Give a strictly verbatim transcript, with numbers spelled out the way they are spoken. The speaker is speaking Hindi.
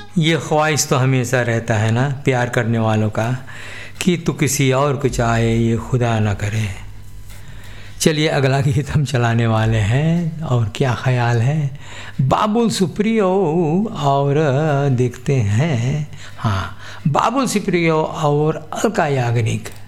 ये ख्वाहिश तो हमेशा रहता है ना प्यार करने वालों का कि तू किसी और को चाहे ये खुदा ना करे। चलिए अगला गीत हम चलाने वाले हैं और क्या ख्याल है बाबुल सुप्रियो और देखते हैं हाँ बाबुल सुप्रियो और अलका याग्निक।